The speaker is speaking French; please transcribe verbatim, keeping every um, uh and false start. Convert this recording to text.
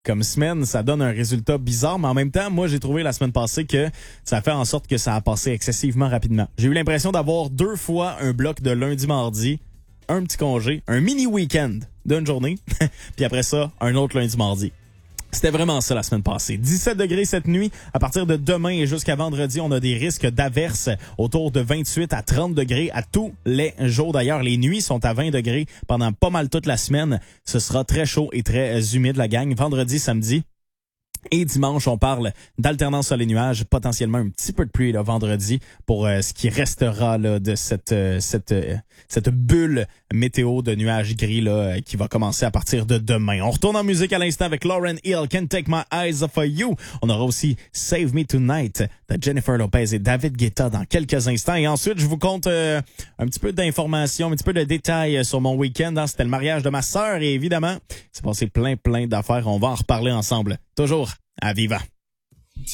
comme semaine, ça donne un résultat bizarre, mais en même temps, moi, j'ai trouvé la semaine passée que ça fait en sorte que ça a passé excessivement rapidement. J'ai eu l'impression d'avoir deux fois un bloc de lundi-mardi, un petit congé, un mini week-end d'une journée, puis après ça, un autre lundi-mardi. C'était vraiment ça la semaine passée. dix-sept degrés cette nuit. À partir de demain et jusqu'à vendredi, on a des risques d'averses autour de vingt-huit à trente degrés à tous les jours. D'ailleurs, les nuits sont à vingt degrés pendant pas mal toute la semaine. Ce sera très chaud et très humide, la gang. Vendredi, samedi et dimanche, on parle d'alternance sur les nuages, potentiellement un petit peu de pluie là, vendredi pour euh, ce qui restera là, de cette euh, cette euh, cette bulle météo de nuages gris là, euh, qui va commencer à partir de demain. On retourne en musique à l'instant avec Lauryn Hill, Can't Take My Eyes Off of You. On aura aussi Save Me Tonight de Jennifer Lopez et David Guetta dans quelques instants. Et ensuite, je vous compte euh, un petit peu d'informations, un petit peu de détails sur mon week-end. Hein. C'était le mariage de ma sœur et évidemment, c'est passé plein plein d'affaires. On va en reparler ensemble. Toujours à Viva.